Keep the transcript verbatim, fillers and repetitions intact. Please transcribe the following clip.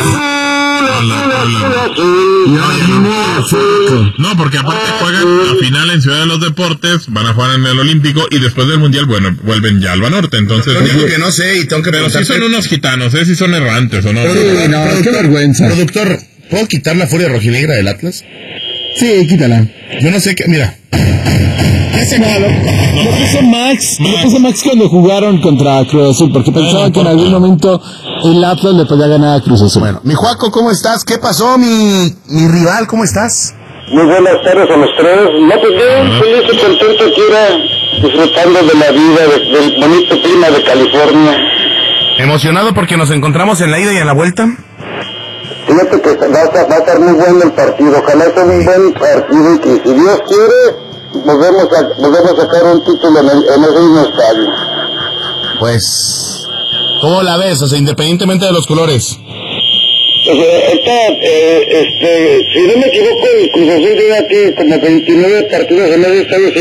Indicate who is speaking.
Speaker 1: No, porque aparte juegan a final en Ciudad de los Deportes, van a jugar en el Olímpico y después del Mundial, bueno, vuelven ya al Banorte, entonces...
Speaker 2: Lo único que no sé y tengo que
Speaker 1: Pero sí son unos gitanos, ¿eh? Sí son errantes, ¿o no?
Speaker 3: Sí, no, qué vergüenza.
Speaker 2: Productor, ¿puedo quitar la furia rojinegra del Atlas?
Speaker 3: Sí, quítala.
Speaker 2: Yo no sé qué, mira...
Speaker 3: No, lo, lo puso Max, Max, lo puso Max cuando jugaron contra Cruz Azul, porque pensaba que en algún momento el Atlas le podía ganar a Cruz Azul.
Speaker 2: Bueno, mi Juaco, ¿cómo estás? ¿Qué pasó, mi, mi rival? ¿Cómo estás?
Speaker 4: Muy buenas tardes a los tres. No, pues bien, feliz y contento aquí era disfrutando de la vida, de, del bonito clima de California.
Speaker 2: ¿Emocionado porque nos encontramos en la ida y en la vuelta?
Speaker 4: Fíjate que va a, va a estar muy bueno el partido, ojalá sea un buen partido y que si Dios quiere... Volvemos a, volvemos a sacar un título en el, en el mismo estadio.
Speaker 2: Pues, ¿cómo la ves? O sea, independientemente de los colores.
Speaker 4: Pues, eh, está, eh, este, si no me equivoco, el Cruz Azul tiene aquí como veintinueve partidos en el estadio.